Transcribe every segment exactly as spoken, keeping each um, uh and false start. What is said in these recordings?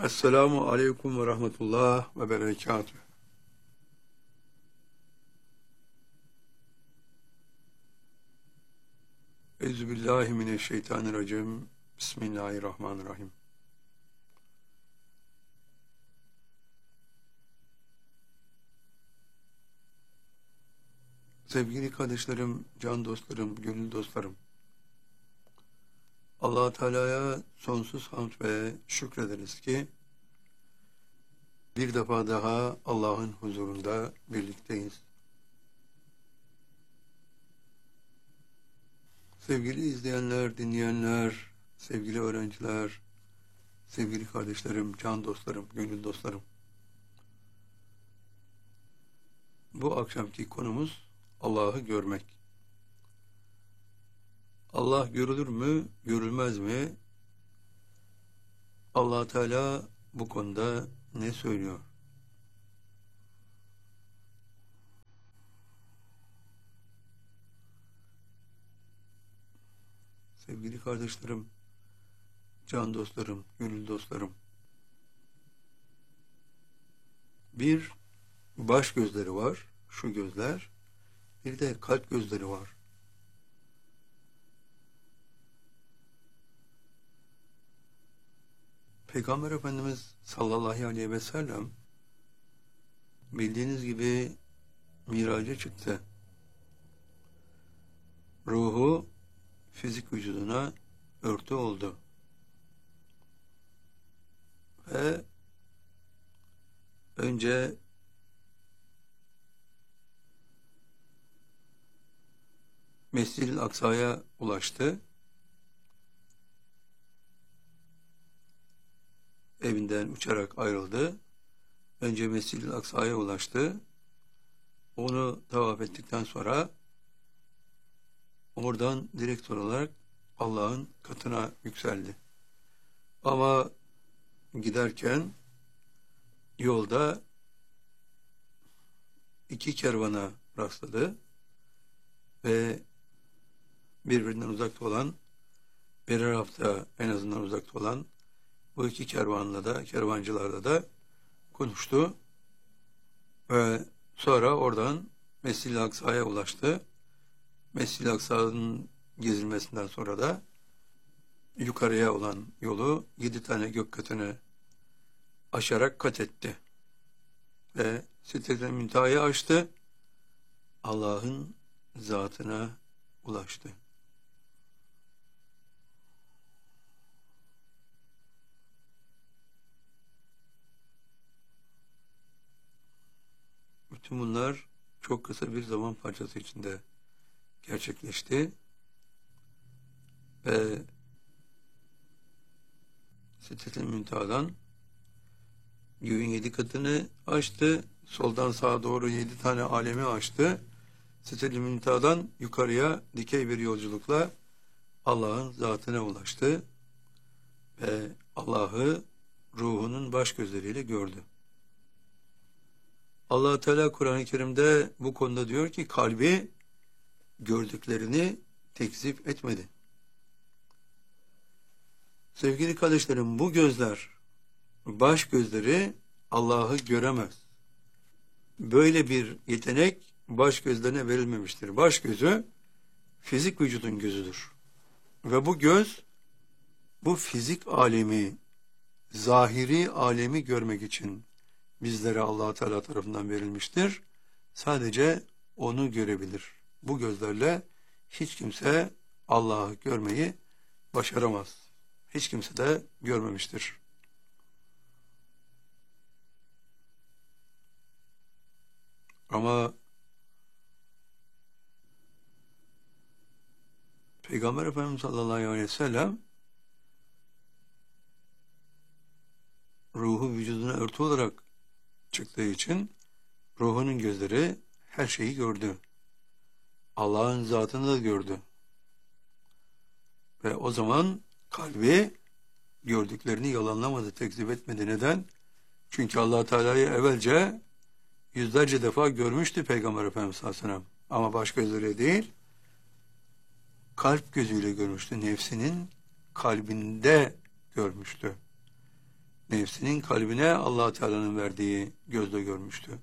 Esselamu aleyküm ve rahmetullah ve berekatüh. Euzubillahimineşşeytanirracim. Bismillahirrahmanirrahim. Sevgili kardeşlerim, can dostlarım, gönül dostlarım. Allah-u Teala'ya sonsuz hamd ve şükrederiz ki bir defa daha Allah'ın huzurunda birlikteyiz. Sevgili izleyenler, dinleyenler, sevgili öğrenciler, sevgili kardeşlerim, can dostlarım, gönül dostlarım. Bu akşamki konumuz Allah'ı görmek. Allah görülür mü, görülmez mi? Allah Teala bu konuda ne söylüyor? Sevgili kardeşlerim, can dostlarım, gönül dostlarım. Bir baş gözleri var, şu gözler. Bir de kalp gözleri var. Peygamber Efendimiz sallallahu aleyhi ve sellem bildiğiniz gibi miraca çıktı. Ruhu fizik vücuduna örtü oldu. Ve önce Mescid-i Aksa'ya ulaştı. Evinden uçarak ayrıldı. Önce Mescid-i Aksa'ya ulaştı. Onu tavaf ettikten sonra oradan direkt olarak Allah'ın katına yükseldi. Ama giderken yolda iki kervana rastladı ve birbirinden uzakta olan, birer hafta en azından uzakta olan bu iki kervanla da, kervancılarla da konuştu ve sonra oradan Mescid-i Aksa'ya ulaştı. Mescid-i Aksa'nın gezilmesinden sonra da yukarıya olan yolu yedi tane gök katını aşarak kat etti. Ve Sidret-i Münteha'yı aştı. Allah'ın zatına ulaştı. Bütün bunlar çok kısa bir zaman parçası içinde gerçekleşti. Ve Sidret-i Münteha'dan göğün yedi katını açtı. Soldan sağa doğru yedi tane alemi açtı. Sidret-i Münteha'dan yukarıya dikey bir yolculukla Allah'ın zatına ulaştı. Ve Allah'ı ruhunun baş gözleriyle gördü. Allah Teala Kur'an-ı Kerim'de bu konuda diyor ki kalbi gördüklerini tekzip etmedi. Sevgili kardeşlerim, bu gözler, baş gözleri Allah'ı göremez. Böyle bir yetenek baş gözlerine verilmemiştir. Baş gözü fizik vücudun gözüdür. Ve bu göz bu fizik alemi, zahiri alemi görmek için bizlere Allah Teala tarafından verilmiştir. Sadece onu görebilir. Bu gözlerle hiç kimse Allah'ı görmeyi başaramaz. Hiç kimse de görmemiştir. Ama Peygamber Efendimiz sallallahu aleyhi ve sellem ruhu vücuduna örtü olarak çıktığı için ruhunun gözleri her şeyi gördü. Allah'ın zatını da gördü. Ve o zaman kalbi gördüklerini yalanlamadı, tekzip etmedi. Neden? Çünkü Allah Teala'yı evvelce yüzlerce defa görmüştü Peygamber Efendimiz sallallahu aleyhi ve sellem. Ama baş gözüyle değil, kalp gözüyle görmüştü. Nefsinin kalbinde görmüştü. nefsinin kalbine Allah Teala'nın verdiği gözle görmüştü.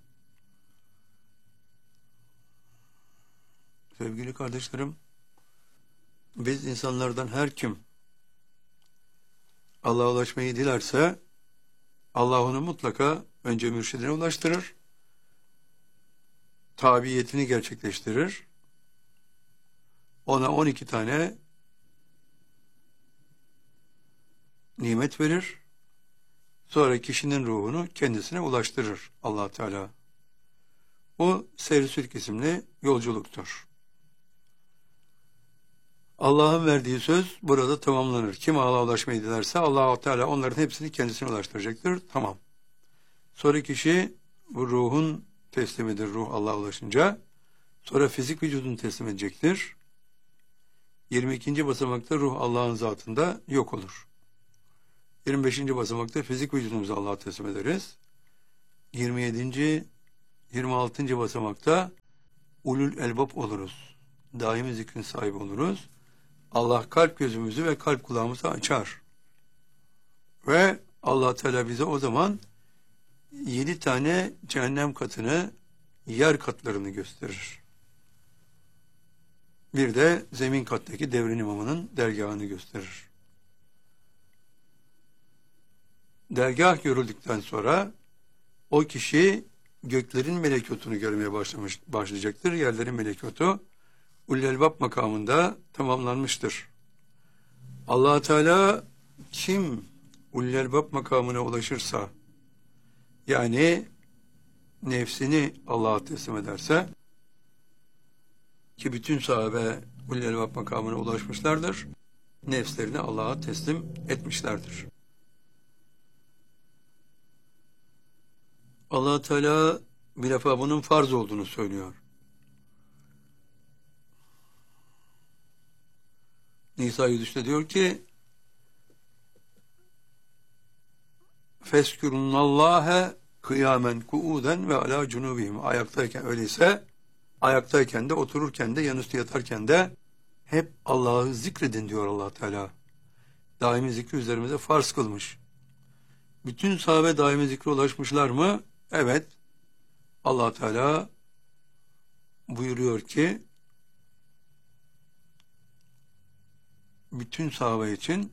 Sevgili kardeşlerim, biz insanlardan her kim Allah'a ulaşmayı dilerse Allah onu mutlaka önce mürşidine ulaştırır, tabiyetini gerçekleştirir, ona on iki tane nimet verir, sonra kişinin ruhunu kendisine ulaştırır Allah Teala. Bu seyr-i sülk isimli yolculuktur. Allah'ın verdiği söz burada tamamlanır. Kim Allah'a ulaşmayı dilerse Allah Teala onların hepsini kendisine ulaştıracaktır. Tamam. Sonra kişi bu ruhun teslimidir. Ruh Allah'a ulaşınca. Sonra fizik vücudunu teslim edecektir. yirmi ikinci basamakta ruh Allah'ın zatında yok olur. yirmi beşinci basamakta fizik vücudumuzu Allah'a teslim ederiz. yirmi yedinci yirmi altıncı basamakta ulul elbab oluruz. Daimi zikrin sahibi oluruz. Allah kalp gözümüzü ve kalp kulağımızı açar. Ve Allah Teala bize o zaman yedi tane cehennem katını, yer katlarını gösterir. Bir de zemin kattaki devrin imamının dergahını gösterir. Dergah görüldükten sonra o kişi göklerin melekutunu görmeye başlamış, başlayacaktır. Yerlerin melekutu Ulul Elbab makamında tamamlanmıştır. Allah Teala kim Ulul Elbab makamına ulaşırsa, yani nefsini Allah'a teslim ederse, ki bütün sahabe Ulul Elbab makamına ulaşmışlardır, nefslerini Allah'a teslim etmişlerdir. Allah Teala bir defa bunun farz olduğunu söylüyor. Nisa yüz üçte diyor ki Feskürunnallâhe kıyamen kuuden ve alâ cunubihim. Ayaktayken öyleyse, ayaktayken de, otururken de, yanüstü yatarken de hep Allah'ı zikredin diyor Allah Teala. Daimi zikri üzerimize farz kılmış. Bütün sahabe daimi zikre ulaşmışlar mı? Evet. Allah Teala buyuruyor ki bütün sahabe için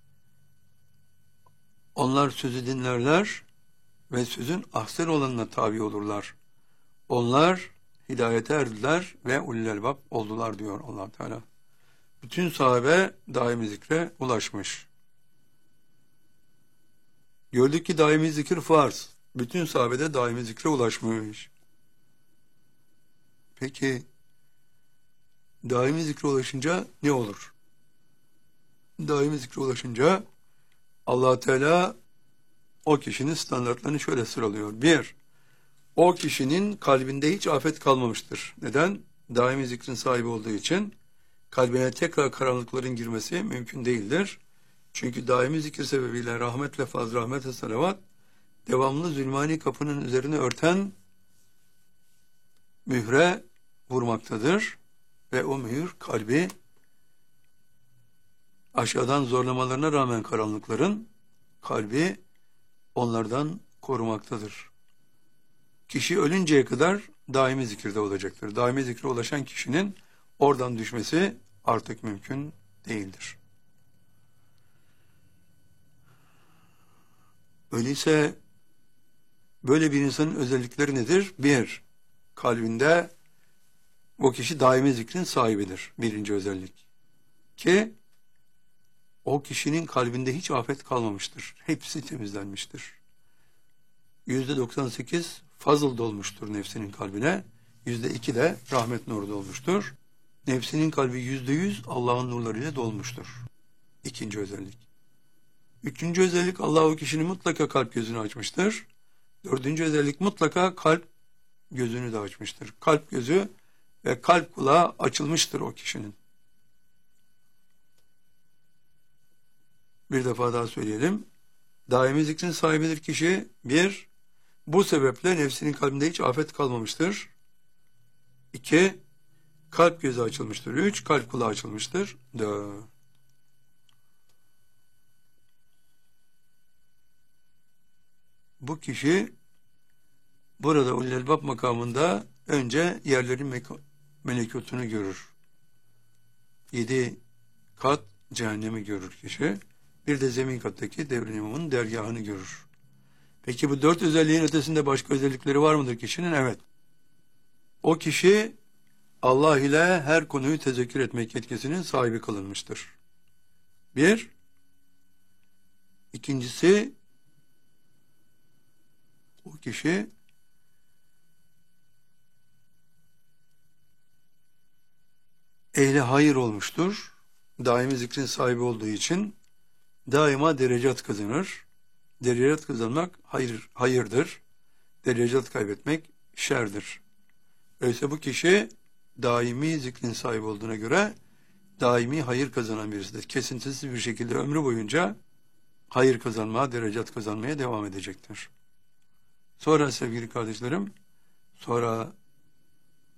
onlar sözü dinlerler ve sözün ahsen olanına tabi olurlar. Onlar hidayete erdiler ve ulul elbab oldular diyor Allah Teala. Bütün sahabe daimi zikre ulaşmış. Gördük ki daimi zikir farz. Bütün sahabe de daimi zikre ulaşmış. Peki daimi zikre ulaşınca ne olur? Daimi zikre ulaşınca Allah Teala o kişinin standartlarını şöyle sıralıyor. Bir, o kişinin kalbinde hiç afet kalmamıştır. Neden? Daimi zikrin sahibi olduğu için kalbine tekrar karanlıkların girmesi mümkün değildir. Çünkü daimi zikir sebebiyle rahmetle faz, rahmetle salavat, devamlı zulmani kapının üzerine örten mühre vurmaktadır. Ve o mühür kalbi aşağıdan zorlamalarına rağmen karanlıkların kalbi onlardan korumaktadır. Kişi ölünceye kadar daimi zikirde olacaktır. Daimi zikre ulaşan kişinin oradan düşmesi artık mümkün değildir. Öyleyse böyle bir insanın özellikleri nedir? Bir, kalbinde o kişi daimi zikrin sahibidir. Birinci özellik. Ki o kişinin kalbinde hiç afet kalmamıştır. Hepsi temizlenmiştir. Yüzde doksan sekiz fazıl dolmuştur nefsinin kalbine. Yüzde iki de rahmet nuru dolmuştur. Nefsinin kalbi yüzde yüz Allah'ın nurlarıyla dolmuştur. İkinci özellik. Üçüncü özellik, Allah o kişinin mutlaka kalp gözünü açmıştır. Dördüncü özellik, mutlaka kalp gözünü de açmıştır. Kalp gözü ve kalp kulağı açılmıştır o kişinin. Bir defa daha söyleyelim. Daimi zikrin sahibidir kişi. Bir, bu sebeple nefsinin kalbinde hiç afet kalmamıştır. İki, kalp gözü açılmıştır. Üç, kalp kulağı açılmıştır. Dört. bu kişi burada ulul elbab makamında önce yerlerin meka- melekutunu görür. Yedi kat cehennemi görür kişi. Bir de zemin kattaki devrin imamının dergahını görür. Peki bu dört özelliğin ötesinde başka özellikleri var mıdır kişinin? Evet. O kişi Allah ile her konuyu tezekkür etmek yetkisinin sahibi kılınmıştır. Bir. İkincisi, o kişi ehli hayır olmuştur. Daimi zikrin sahibi olduğu için daima derecat kazanır. Derecat kazanmak hayır, hayırdır. Derecat kaybetmek şerdir. Öyleyse bu kişi daimi zikrin sahibi olduğuna göre daimi hayır kazanan birisidir. Kesintisiz bir şekilde ömrü boyunca hayır kazanmaya, derecat kazanmaya devam edecektir. Sonra sevgili kardeşlerim, sonra